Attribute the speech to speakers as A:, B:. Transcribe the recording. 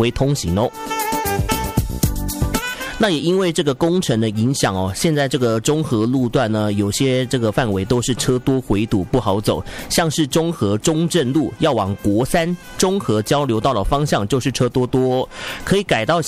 A: 挥通行哦。那也因为这个工程的影响哦，现在这个中和路段呢，有些这个范围都是车多回堵不好走，像是中和中正路要往国三中和交流道的方向就是车多，可以改道